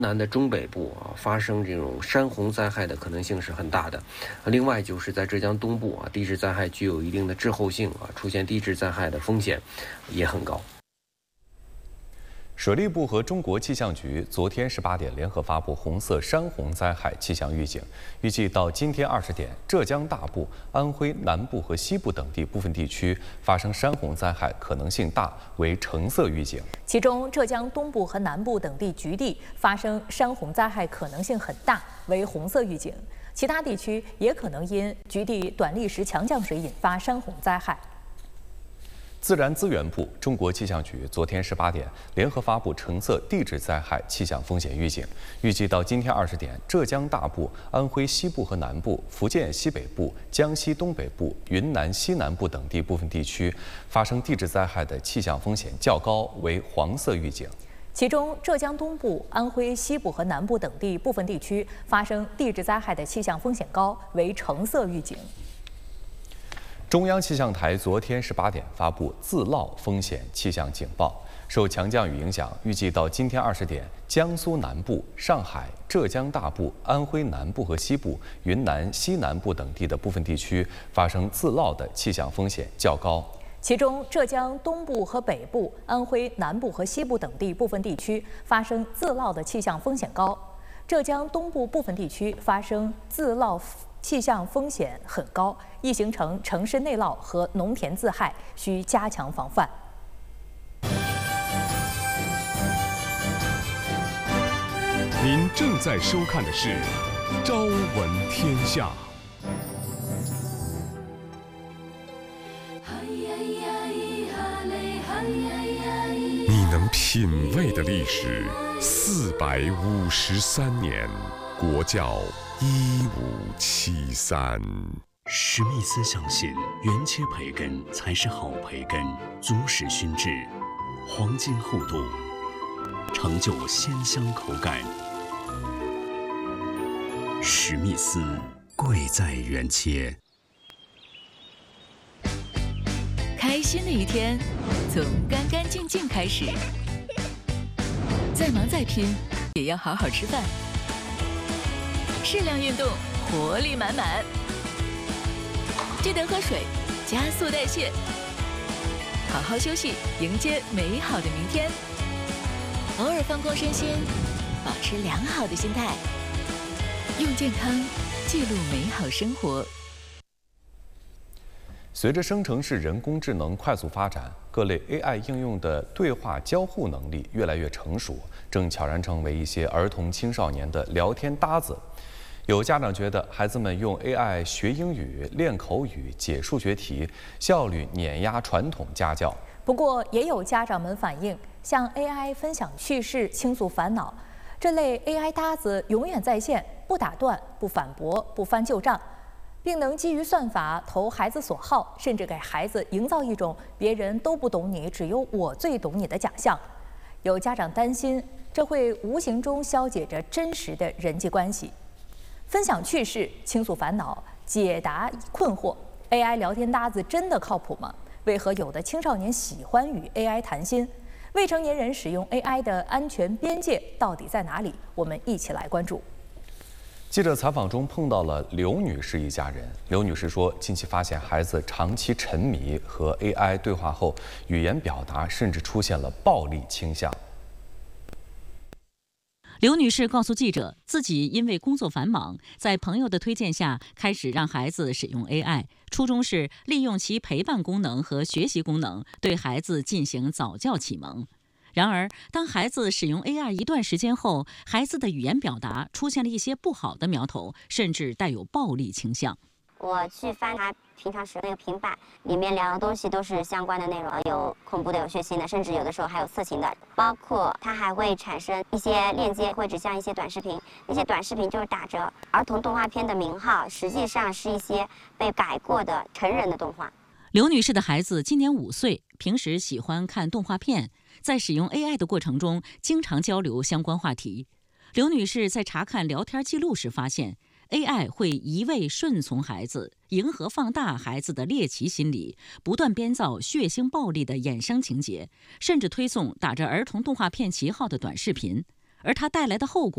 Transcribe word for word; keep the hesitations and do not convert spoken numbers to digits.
南的中北部啊，发生这种山洪灾害的可能性是很大的。另外就是在浙江东部啊，地质灾害具有一定的滞后性啊，出现地质灾害的风险也很高。 水利部和中国气象局昨天十八点联合发布红色山洪灾害气象预警，预计到今天二十点，浙江大部、安徽南部和西部等地部分地区发生山洪灾害可能性大，为橙色预警。 其中，浙江东部和南部等地局地发生山洪灾害可能性很大，为红色预警。其他地区也可能因局地短历时强降水引发山洪灾害。 自然资源部、中国气象局昨天十八点联合发布橙色地质灾害气象风险预警，预计到今天二十点，浙江大部、安徽西部和南部、福建西北部、江西东北部、云南西南部等地部分地区发生地质灾害的气象风险较高，为黄色预警。 其中，浙江东部、安徽西部和南部等地部分地区发生地质灾害的气象风险高，为橙色预警。 中央气象台昨天十八点发布自涝风险气象警报，受强降雨影响，预计到今天二十点，江苏南部、上海、浙江大部、安徽南部和西部、云南西南部等地的部分地区发生自涝的气象风险较高。 其中，浙江东部和北部、安徽南部和西部等地部分地区发生自涝的气象风险高。浙江东部部分地区发生自涝气象风险很高，易形成城市内涝和农田自害，需加强防范。 您正在收看的是《朝闻天下》。你能品味的历史四百五十三年，国窖一五七三。 史密斯相信，原切培根才是好培根，足使熏制，黄金厚度，成就鲜香口感。史密斯，贵在原切。 开心的一天，从干干净净开始。再忙再拼，也要好好吃饭。适量运动，活力满满。记得喝水，加速代谢。好好休息，迎接美好的明天。偶尔放空身心，保持良好的心态。用健康记录美好生活。 随着生成式人工智能快速发展，各类 A I 应用的对话交互能力越来越成熟，正悄然成为一些儿童青少年的聊天搭子。有家长觉得，孩子们用 A I 学英语、练口语、解数学题，效率碾压传统家教。 不过，也有家长们反映，向 A I 分享趣事、倾诉烦恼，这类 A I 搭子永远在线，不打断、不反驳、不翻旧账，并能基于算法投孩子所好，甚至给孩子营造一种别人都不懂你，只有我最懂你的假象。有家长担心，这会无形中消解着真实的人际关系。分享趣事、倾诉烦恼、解答困惑 ，A I 聊天搭子真的靠谱吗？为何有的青少年喜欢与 A I 谈心？未成年人使用 A I 的安全边界到底在哪里？我们一起来关注。 记者采访中碰到了刘女士一家人。刘女士说，近期发现孩子长期沉迷和 A I 对话后，语言表达甚至出现了暴力倾向。 刘女士告诉记者，自己因为工作繁忙，在朋友的推荐下，开始让孩子使用 A I， 初衷是利用其陪伴功能和学习功能，对孩子进行早教启蒙。然而，当孩子使用 A I 一段时间后，孩子的语言表达出现了一些不好的苗头，甚至带有暴力倾向。 我去翻他平常使用那个平板，里面聊的东西都是相关的内容，有恐怖的，有血腥的，甚至有的时候还有色情的。包括它还会产生一些链接，会指向一些短视频，那些短视频就是打着儿童动画片的名号，实际上是一些被改过的成人的动画。 刘女士的孩子今年五岁，平时喜欢看动画片，在使用 A I 的过程中，经常交流相关话题。刘女士在查看聊天记录时发现，A I 会一味顺从孩子，迎合放大孩子的猎奇心理，不断编造血腥暴力的衍生情节，甚至推送打着儿童动画片旗号的短视频，而它带来的后果